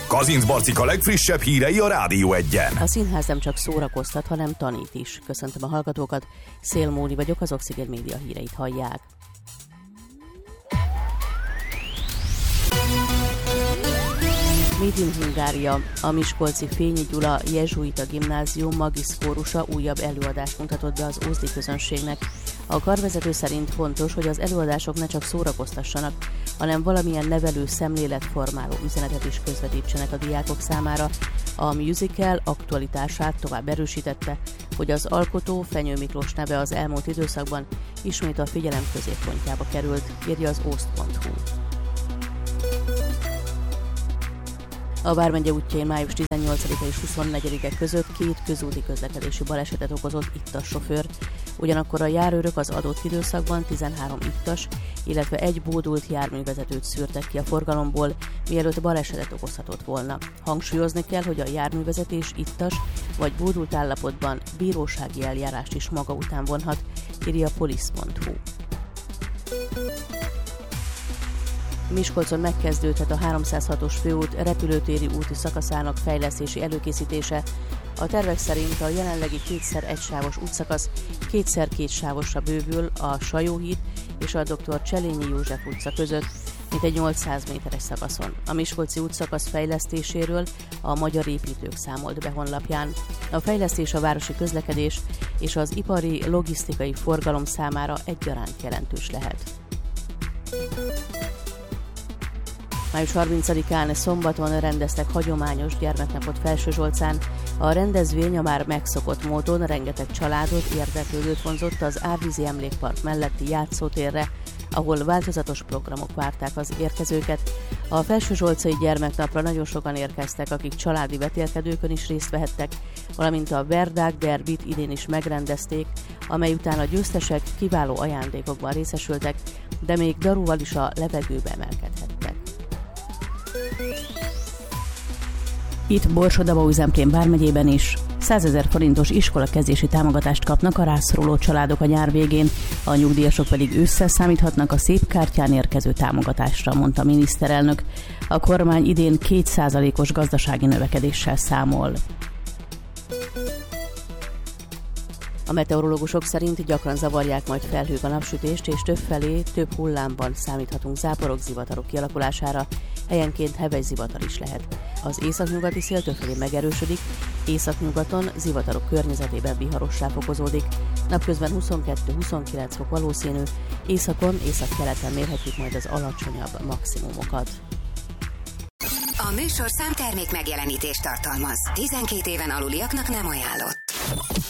Kazinc Barcika legfrissebb hírei a Rádió Egyen. A színház nem csak szórakoztat, hanem tanít is. Köszöntöm a hallgatókat, Szél Móni vagyok, az Oxigén Média híreit hallják. Made in Hungária, a miskolci Fényi Gyula jezsuita gimnázium magiszkórusa újabb előadást mutatott be az ózdi közönségnek. A karvezető szerint fontos, hogy az előadások ne csak szórakoztassanak, hanem valamilyen nevelő, szemléletformáló üzenetet is közvetítsenek a diákok számára. A musical aktualitását tovább erősítette, hogy az alkotó, Fenyő Miklós neve az elmúlt időszakban ismét a figyelem középpontjába került, írja az oszt.hu. A vármegye útjain május 18-a és 24-e között 2 közúti közlekedési balesetet okozott ittas sofőr, ugyanakkor a járőrök az adott időszakban 13 ittas, illetve egy bódult járművezetőt szűrtek ki a forgalomból, mielőtt balesetet okozhatott volna. Hangsúlyozni kell, hogy a járművezetés ittas vagy bódult állapotban bírósági eljárást is maga után vonhat, írja a polisz.hu. Miskolcon megkezdődhet a 306-os főút repülőtéri úti szakaszának fejlesztési előkészítése. A tervek szerint a jelenlegi 2x1 sávos útszakasz 2x2 sávosra bővül a Sajóhíd és a Dr. Cselényi József utca között, mint egy 800 méteres szakaszon. A miskolci útszakasz fejlesztéséről a Magyar Építők számolt be honlapján. A fejlesztés a városi közlekedés és az ipari logisztikai forgalom számára egyaránt jelentős lehet. Május 30-án szombaton rendeztek hagyományos gyermeknapot Felsőzsolcán. A rendezvény a már megszokott módon rengeteg családot, érdeklődőt vonzott az Árvízi Emlékpark melletti játszótérre, ahol változatos programok várták az érkezőket. A Felsőzsolcai gyermeknapra nagyon sokan érkeztek, akik családi vetélkedőkön is részt vehettek, valamint a Verdák derbit idén is megrendezték, amely után a győztesek kiváló ajándékokban részesültek, de még daruval is a levegőbe emelkedhettek. Itt Borsod-Abaúj-Zemplén vármegyében is 100 000 forintos iskolakezdési támogatást kapnak a rászoruló családok a nyár végén, a nyugdíjasok pedig ősszel számíthatnak a szép kártyán érkező támogatásra, mondta a miniszterelnök. A kormány idén 2%-os gazdasági növekedéssel számol. A meteorológusok szerint gyakran zavarják majd felhők a napsütést, és többfelé, több hullámban számíthatunk záporok, zivatarok kialakulására, helyenként heves zivatar is lehet. Az északnyugati szél többfelé megerősödik, északnyugaton zivatarok környezetében viharossá fokozódik. Napközben 22-29 fok valószínű, északon, északkeleten mérhetjük majd az alacsonyabb maximumokat. A műsorszám termék megjelenítést tartalmaz. 12 éven aluliaknak nem ajánlott.